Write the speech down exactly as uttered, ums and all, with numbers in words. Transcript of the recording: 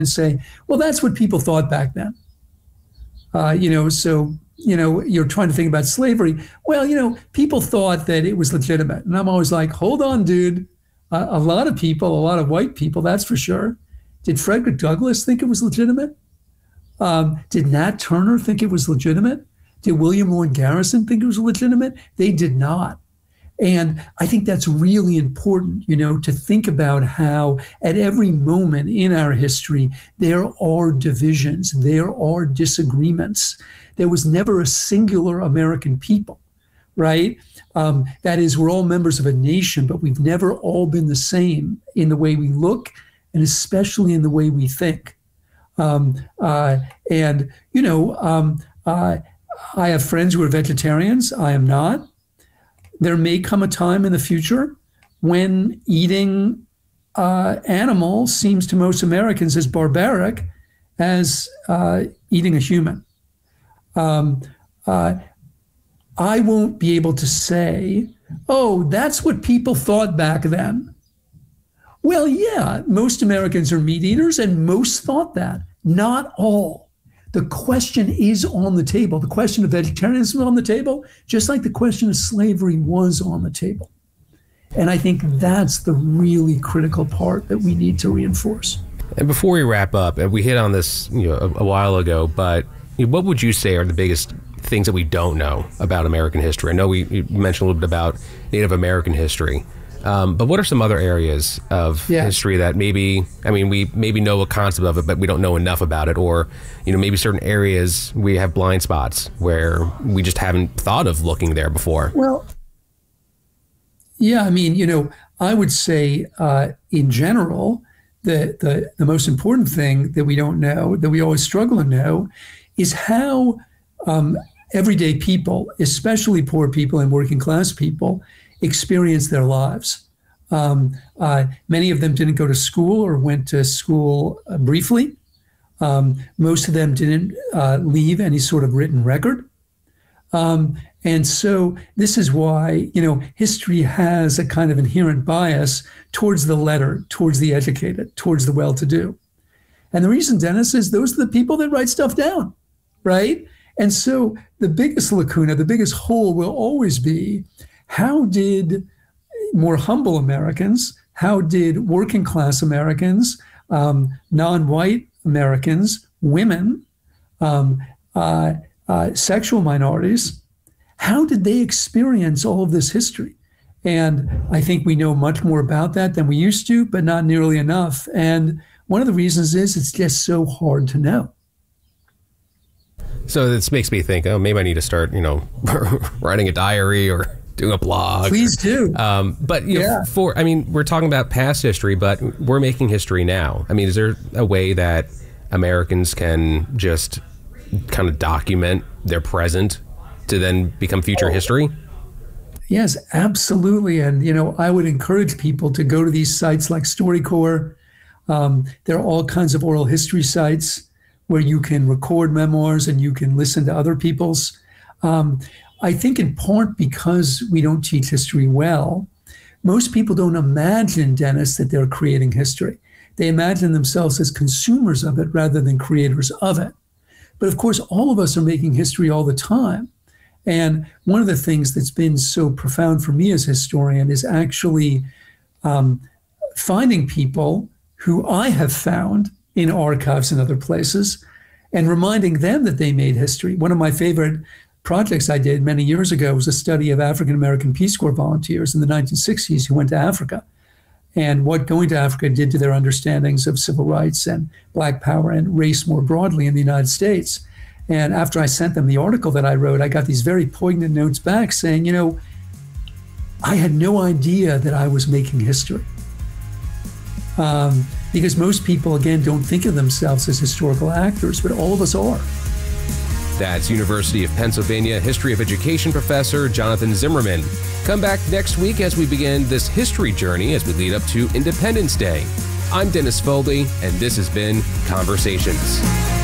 and say, well, that's what people thought back then. Uh, you know, so, you know, you're trying to think about slavery. Well, you know, people thought that it was legitimate. And I'm always like, hold on, dude. Uh, a lot of people, a lot of white people, that's for sure. Did Frederick Douglass think it was legitimate? Um, did Nat Turner think it was legitimate? Did William Lloyd Garrison think it was legitimate? They did not. And I think that's really important, you know, to think about how at every moment in our history, there are divisions, there are disagreements. There was never a singular American people, right? Um, that is, we're all members of a nation, but we've never all been the same in the way we look and especially in the way we think. Um, uh, and, you know, um, uh, I have friends who are vegetarians. I am not. There may come a time in the future when eating uh, animal seems to most Americans as barbaric as uh, eating a human. Um, uh, I won't be able to say, oh, that's what people thought back then. Well, yeah, most Americans are meat eaters, and most thought that. Not all. The question is on the table. The question of vegetarianism is on the table, just like the question of slavery was on the table. And I think that's the really critical part that we need to reinforce. And before we wrap up, and we hit on this, you know, a, a while ago, but you know, what would you say are the biggest things that we don't know about American history? I know we you mentioned a little bit about Native American history. Um, but what are some other areas of yeah. history that maybe, I mean, we maybe know a concept of it, but we don't know enough about it? Or, you know, maybe certain areas we have blind spots where we just haven't thought of looking there before? Well, yeah, I mean, you know, I would say uh, in general, the, the, the most important thing that we don't know, that we always struggle to know, is how um, everyday people, especially poor people and working class people, experience their lives. Um, uh, many of them didn't go to school or went to school uh, briefly. Um, most of them didn't uh, leave any sort of written record. Um, and so this is why, you know, history has a kind of inherent bias towards the letter, towards the educated, towards the well-to-do. And the reason, Dennis, is those are the people that write stuff down, right? And so the biggest lacuna, the biggest hole will always be, how did more humble Americans, how did working class Americans, um, non-white Americans, women, um, uh, uh, sexual minorities, how did they experience all of this history? And I think we know much more about that than we used to, but not nearly enough. And one of the reasons is it's just so hard to know. So this makes me think, oh, maybe I need to start, you know, writing a diary or doing a blog. Please do. Um, but you yeah. know, for, I mean, we're talking about past history, but we're making history now. I mean, is there a way that Americans can just kind of document their present to then become future oh. history? Yes, absolutely. And, you know, I would encourage people to go to these sites like StoryCorps. Um, there are all kinds of oral history sites where you can record memoirs and you can listen to other people's. Um, I think in part because we don't teach history well, most people don't imagine, Dennis, that they're creating history. They imagine themselves as consumers of it rather than creators of it. But of course, all of us are making history all the time. And one of the things that's been so profound for me as a historian is actually um, finding people who I have found in archives and other places and reminding them that they made history. One of my favorite projects I did many years ago was a study of African-American Peace Corps volunteers in the nineteen sixties who went to Africa and what going to Africa did to their understandings of civil rights and Black power and race more broadly in the United States. And after I sent them the article that I wrote, I got these very poignant notes back saying, you know, I had no idea that I was making history. Um, because most people, again, don't think of themselves as historical actors, but all of us are. That's University of Pennsylvania History of Education professor Jonathan Zimmerman. Come back next week as we begin this history journey as we lead up to Independence Day. I'm Dennis Foldy, and this has been Conversations.